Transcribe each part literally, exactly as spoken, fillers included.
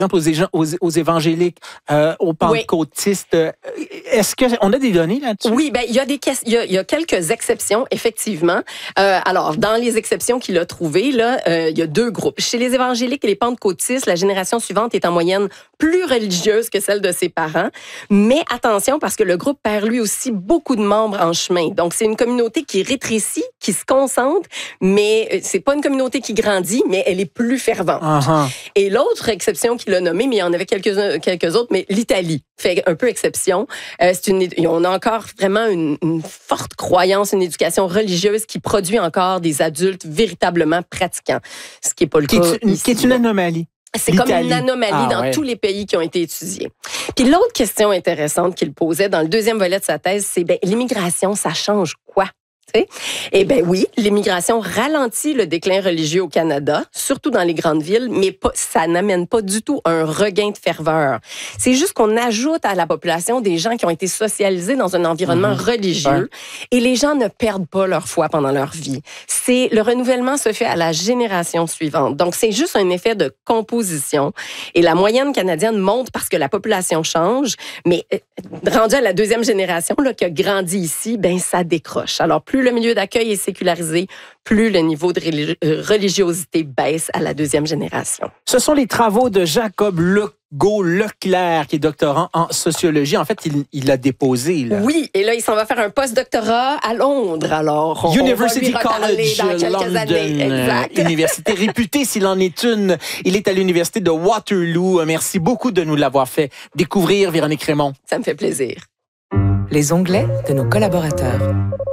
exemple, aux, ége- aux, aux évangéliques, euh, aux pentecôtistes. Oui. Est-ce qu'on a des données là-dessus? Oui, ben il y a des il y a, il y a quelques exceptions, effectivement. Euh, alors, dans les exceptions qu'il a trouvées, là, euh, il y a deux groupes. Chez les évangéliques et les pentecôtistes, la génération suivante est en moyenne plus religieuse que celle de ses parents. Mais attention, parce que le groupe perd lui aussi beaucoup de membres en chemin. Donc, c'est une communauté qui rétrécit, qui se concentre, mais c'est pas une communauté qui grandit, mais elle est plus fervente. Uh-huh. Et l'autre exception qu'il a nommée, mais il y en avait quelques, quelques autres, mais l'Italie fait un peu exception. Euh, c'est une, on a encore vraiment une, une forte croyance, une éducation religieuse qui produit encore des adultes véritablement pratiquants, ce qui n'est pas le qui cas est, ici. Qui est une anomalie. C'est L'Italie. Comme une anomalie ah, dans ouais. tous les pays qui ont été étudiés. Puis l'autre question intéressante qu'il posait dans le deuxième volet de sa thèse, c'est ben, l'immigration, ça change quoi? Eh bien oui, l'immigration ralentit le déclin religieux au Canada, surtout dans les grandes villes, mais pas, ça n'amène pas du tout un regain de ferveur. C'est juste qu'on ajoute à la population des gens qui ont été socialisés dans un environnement mmh. religieux ouais. et les gens ne perdent pas leur foi pendant leur vie. C'est, le renouvellement se fait à la génération suivante. Donc, c'est juste un effet de composition. Et la moyenne canadienne monte parce que la population change, mais euh, rendu à la deuxième génération là, qui a grandi ici, ben ça décroche. Alors, plus le milieu d'accueil est sécularisé, plus le niveau de religiosité baisse à la deuxième génération. Ce sont les travaux de Jacob Legault-Leclerc, qui est doctorant en sociologie. En fait, il, il a déposé. Là. Oui, et là, il s'en va faire un post-doctorat à Londres. Alors, on, University on va lui College dans quelques London, années. Exact. Université réputée s'il en est une. Il est à l'université de Waterloo. Merci beaucoup de nous l'avoir fait découvrir, Véronique Raymond. Ça me fait plaisir. Les onglets de nos collaborateurs.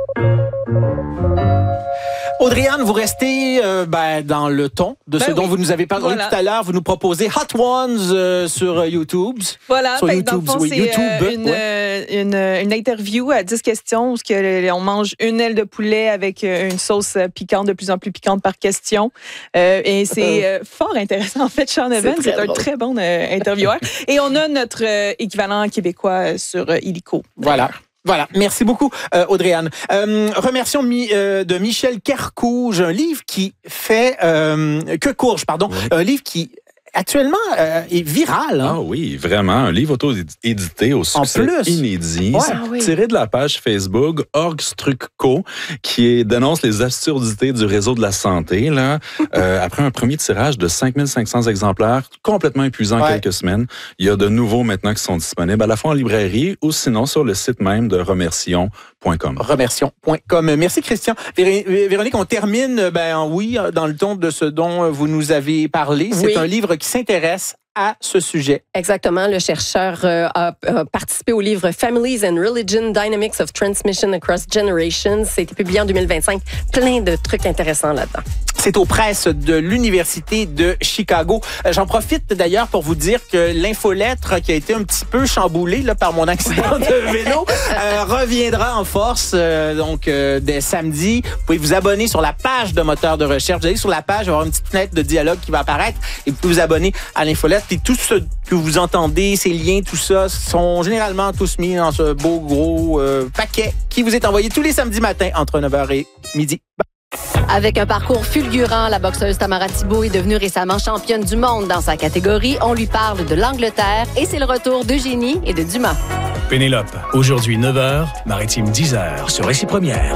Audrey-Anne, vous restez euh, ben, dans le ton de ben ce oui. dont vous nous avez parlé voilà. tout à l'heure. Vous nous proposez Hot Ones euh, sur YouTube. Voilà, sur fait, YouTube, dans le fond, oui. c'est YouTube, euh, une, ouais. une, une interview à dix questions où que, on mange une aile de poulet avec une sauce piquante, de plus en plus piquante par question. Euh, et c'est euh, fort intéressant. En fait, Sean Evans, c'est, c'est un drôle. très bon euh, intervieweur. Et on a notre euh, équivalent québécois sur euh, Illico. Voilà. Voilà, merci beaucoup euh, Audrey-Anne. Euh, remercions mi, euh, de Michel Kercouge, un livre qui fait euh, que courge, pardon, oui. un livre qui actuellement euh, est viral. Hein? Ah oui, vraiment, un livre auto-édité au succès inédit, ouais. ah oui. tiré de la page Facebook Orgstrucco, qui est, dénonce les absurdités du réseau de la santé. Là, euh, après un premier tirage de cinq mille cinq cents exemplaires, complètement épuisant en ouais. quelques semaines, il y a de nouveaux maintenant qui sont disponibles à la fois en librairie ou sinon sur le site même de remercions point com. remercions point com. Merci Christian. Véronique, on termine ben oui dans le ton de ce dont vous nous avez parlé. C'est oui. un livre qui s'intéresse à ce sujet. Exactement. Le chercheur euh, a, a participé au livre Families and Religion, Dynamics of Transmission Across Generations. C'était publié en deux mille vingt-cinq. Plein de trucs intéressants là-dedans. C'est aux presses de l'Université de Chicago. J'en profite d'ailleurs pour vous dire que l'infolettre qui a été un petit peu chamboulée là, par mon accident de vélo euh, reviendra en force euh, donc euh, dès samedi. Vous pouvez vous abonner sur la page de moteur de recherche. Vous allez sur la page, il va y avoir une petite fenêtre de dialogue qui va apparaître et vous pouvez vous abonner à l'infolettre. Et tout ce que vous entendez, ces liens, tout ça, sont généralement tous mis dans ce beau gros euh, paquet qui vous est envoyé tous les samedis matins entre neuf heures et midi. Avec un parcours fulgurant, la boxeuse Tamara Thibault est devenue récemment championne du monde dans sa catégorie. On lui parle de l'Angleterre et c'est le retour d'Eugénie et de Dumas. Pénélope, aujourd'hui neuf heures, Maritime dix heures sur Récit Première.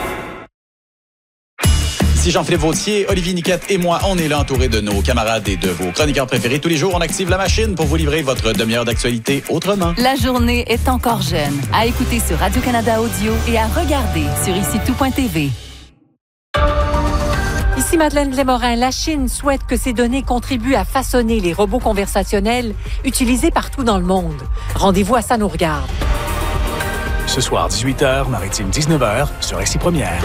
Ici Jean-Philippe Vautier, Olivier Niquette et moi, on est là entourés de nos camarades et de vos chroniqueurs préférés. Tous les jours, on active la machine pour vous livrer votre demi-heure d'actualité autrement. La journée est encore jeune. À écouter sur Radio-Canada Audio et à regarder sur ici tout point t v. Ici Madeleine Lémorin. La Chine souhaite que ces données contribuent à façonner les robots conversationnels utilisés partout dans le monde. Rendez-vous à Ça nous regarde. Ce soir, dix-huit heures, Maritime dix-neuf heures sur Récit Première.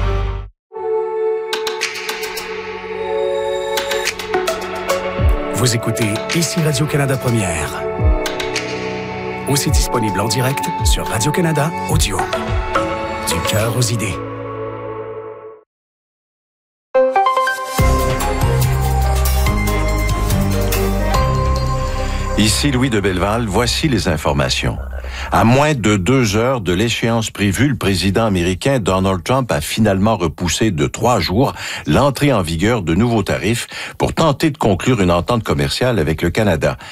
Vous écoutez Ici Radio-Canada Première. Aussi disponible en direct sur Radio-Canada Audio. Du cœur aux idées. Ici Louis de Belleval, voici les informations. À moins de deux heures de l'échéance prévue, le président américain Donald Trump a finalement repoussé de trois jours l'entrée en vigueur de nouveaux tarifs pour tenter de conclure une entente commerciale avec le Canada.